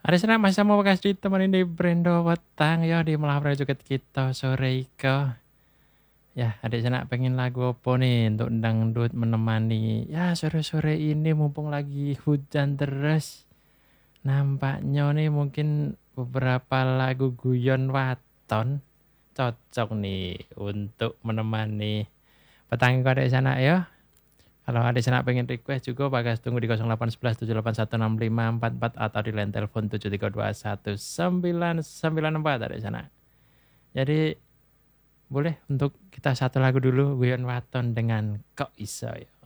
Ada sana masih mau bekas ditemenin di Brendo Wetang ya di Melawar Joget kita sore iko. Ya, adik sana pengen lagu apa nih untuk dangdut menemani ya sore-sore ini mumpung lagi hujan terus. Nampaknya nih mungkin beberapa lagu guyon waton cocok nih untuk menemani petang iko adik sana ya. Kalau ada sana pengen request juga bagas tunggu di 0811 7816544 atau di line telepon 7321994 ada sana. Jadi boleh untuk kita satu lagu dulu Guyon Waton dengan Kok Iso ya.